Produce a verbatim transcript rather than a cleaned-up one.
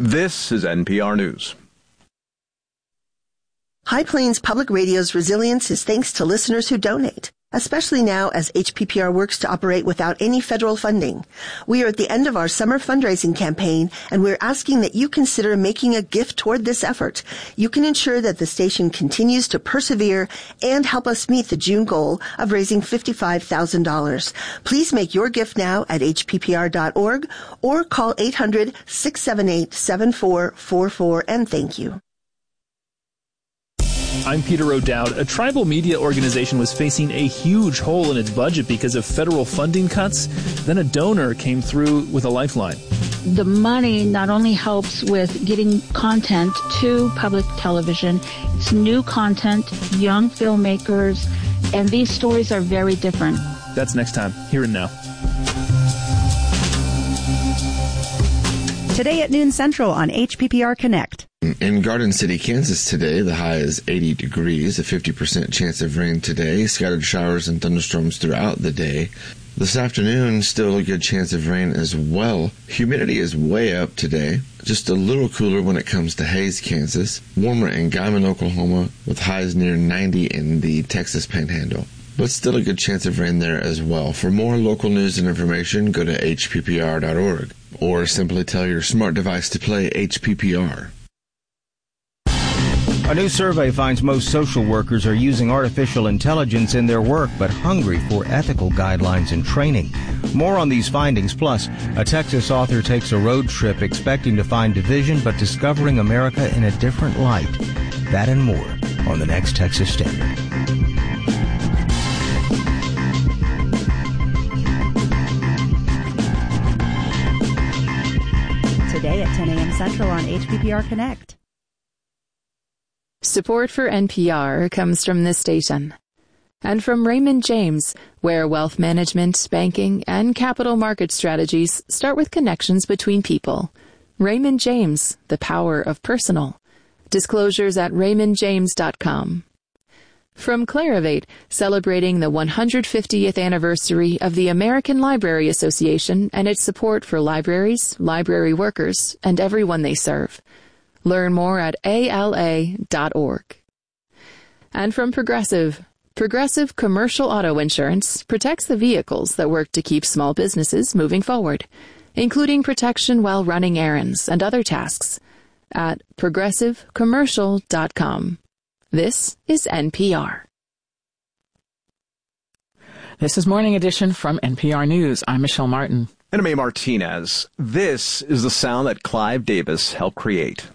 This is N P R News. High Plains Public Radio's resilience is thanks to listeners who donate, especially now as H P P R works to operate without any federal funding. We are at the end of our summer fundraising campaign, and we're asking that you consider making a gift toward this effort. You can ensure that the station continues to persevere and help us meet the June goal of raising fifty-five thousand dollars. Please make your gift now at h p p r dot org or call eight hundred, six seven eight, seven four four four, and thank you. I'm Peter O'Dowd. A tribal media organization was facing a huge hole in its budget because of federal funding cuts. Then a donor came through with a lifeline. The money not only helps with getting content to public television, it's new content, young filmmakers, and these stories are very different. That's next time, here and now. Today at noon Central on H P P R Connect. In Garden City, Kansas today, the high is eighty degrees, a fifty percent chance of rain today, scattered showers and thunderstorms throughout the day. This afternoon, still a good chance of rain as well. Humidity is way up today, just a little cooler when it comes to Hays, Kansas. Warmer in Guyman, Oklahoma, with highs near ninety in the Texas Panhandle. But still a good chance of rain there as well. For more local news and information, go to h p p r dot org or simply tell your smart device to play H P P R. A new survey finds most social workers are using artificial intelligence in their work, but hungry for ethical guidelines and training. More on these findings, plus a Texas author takes a road trip expecting to find division, but discovering America in a different light. That and more on the next Texas Standard. Today at ten a.m. Central on H P P R Connect. Support for N P R comes from this station and from Raymond James, where wealth management, banking, and capital market strategies start with connections between people. Raymond James, the power of personal. Disclosures at raymond james dot com. From Clarivate, celebrating the one hundred fiftieth anniversary of the American Library Association and its support for libraries, library workers, and everyone they serve. Learn more at a l a dot org. And from Progressive, Progressive Commercial Auto Insurance protects the vehicles that work to keep small businesses moving forward, including protection while running errands and other tasks, at progressive commercial dot com. This is N P R. This is Morning Edition from N P R News. I'm Michelle Martin. And I'm A. Martinez. This is the sound that Clive Davis helped create.